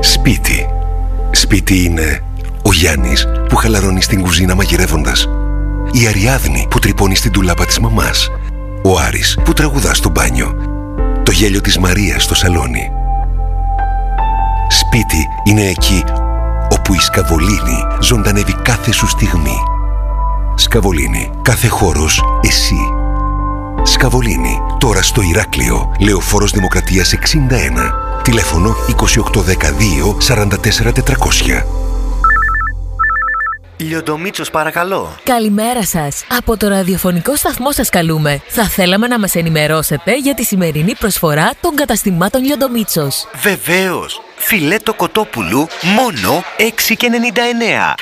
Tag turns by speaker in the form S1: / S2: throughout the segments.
S1: Σπίτι. Σπίτι είναι ο Γιάννης που χαλαρώνει στην κουζίνα μαγειρεύοντας, η Αριάδνη που τρυπώνει στην τουλάπα της μαμάς, ο Άρης που τραγουδά στο μπάνιο, το γέλιο της Μαρίας στο σαλόνι. Σπίτι είναι εκεί όπου η Σκαβολίνη ζωντανεύει κάθε σου στιγμή. Σκαβολίνη, κάθε χώρος εσύ. Σκαβολίνη, τώρα στο Ηράκλειο, Λεωφόρος Δημοκρατίας 61. Τηλέφωνο 28102 44400.
S2: Λιοντομίτσος, παρακαλώ.
S3: Καλημέρα σας. Από το ραδιοφωνικό σταθμό σας καλούμε. Θα θέλαμε να μας ενημερώσετε για τη σημερινή προσφορά των καταστημάτων Λιοντομίτσος.
S2: Βεβαίως. Φιλέτο κοτόπουλου μόνο 6,99.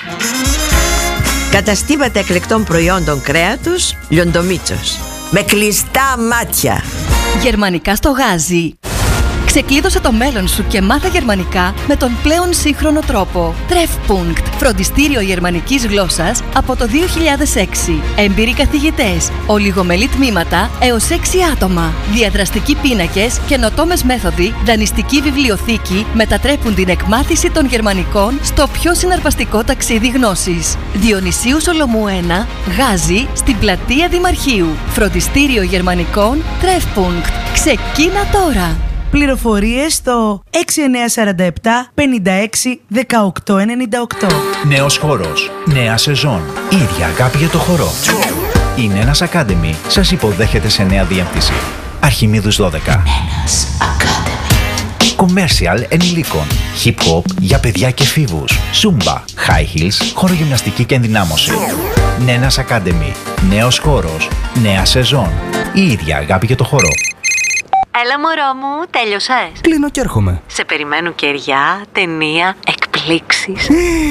S4: Καταστήματα εκλεκτών προϊόντων κρέατος Λιοντομίτσος. Με κλειστά μάτια.
S5: Γερμανικά στο γάζι. Ξεκλείδωσε το μέλλον σου και μάθε γερμανικά με τον πλέον σύγχρονο τρόπο. Treffpunkt, φροντιστήριο γερμανικής γλώσσας από το 2006. Έμπειροι καθηγητές, ολιγομελή τμήματα έως 6 άτομα. Διαδραστικοί πίνακες, καινοτόμες μέθοδοι, δανειστική βιβλιοθήκη μετατρέπουν την εκμάθηση των γερμανικών στο πιο συναρπαστικό ταξίδι γνώσης. Διονυσίου Σολομού 1, Γάζι, στην πλατεία Δημαρχείου. Φροντιστήριο γερμανικών Treffpunkt. Ξεκίνα τώρα!
S6: Πληροφορίες στο 6947 56 18 98.
S7: Νέος χώρος, νέα σεζόν, ίδια αγάπη για το χορό. Η Νένας Academy σας υποδέχεται σε νέα διεύθυνση. Αρχιμίδους 12.
S8: Νένας Academy.
S7: Commercial ενηλίκων, hip hop για παιδιά και εφήβους, zumba, high heels, χορογυμναστική και ενδυνάμωση. Νένας Academy, νέος χώρος, νέα σεζόν, η ίδια αγάπη για το χορό.
S9: Έλα μωρό μου, τέλειωσες?
S10: Κλείνω και έρχομαι.
S9: Σε περιμένουν κεριά, ταινία, εκπλήξεις.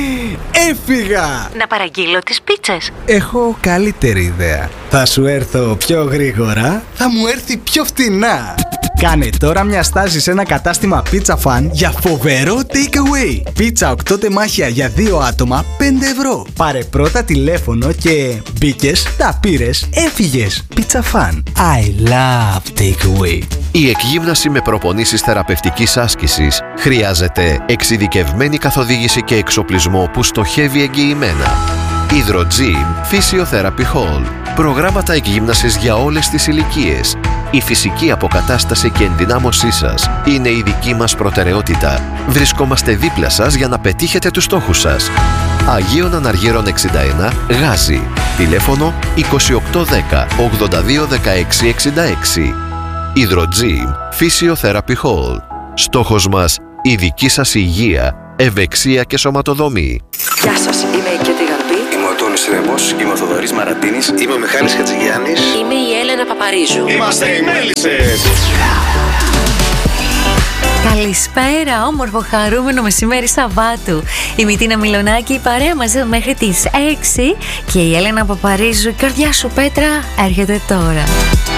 S10: Έφυγα!
S9: Να παραγγείλω τις πίτσες.
S10: Έχω καλύτερη ιδέα. Θα σου έρθω πιο γρήγορα, θα μου έρθει πιο φτηνά. Κάνε τώρα μια στάση σε ένα κατάστημα Pizza Fan για φοβερό takeaway. Πίτσα 8 τεμάχια για 2 άτομα, 5 ευρώ. Πάρε πρώτα τηλέφωνο και μπήκες, τα πήρες, έφυγες. Pizza Fan. I love takeaway.
S11: Η εκγύμναση με προπονήσεις θεραπευτικής άσκησης χρειάζεται εξειδικευμένη καθοδήγηση και εξοπλισμό που στοχεύει εγγυημένα. Hydrogym Physiotherapy Hall. Προγράμματα εκγύμνασης για όλες τις ηλικίες. Η φυσική αποκατάσταση και ενδυνάμωσή σας είναι η δική μας προτεραιότητα. Βρισκόμαστε δίπλα σας για να πετύχετε τους στόχους σας. Αγίων Αναργύρων 61, Γάζι. Τηλέφωνο 2810 82 16 66. Hydrogym Physiotherapy Hall. Στόχος μας, η δική σας υγεία, ευεξία και σωματοδομή.
S12: Γεια σας, είμαι η Κέτη Γαρμπή.
S13: Είμαι ο Τόνης Ρέμος. Είμαι ο Θοδωρής Μαρατίνης.
S12: Είμαι ο Μιχάλης Χατζηγιάννης.
S9: Είμαι η Έλενα Παπαρίζου.
S13: Είμαστε οι Μέλισσες.
S3: Καλησπέρα, όμορφο χαρούμενο μεσημέρι Σαββάτου. Η Μητίνα Μιλονάκη, η παρέα μαζί μέχρι τις 6 και η Έλενα Παπαρίζου, η καρδιά σου Πέτρα, έρχεται τώρα.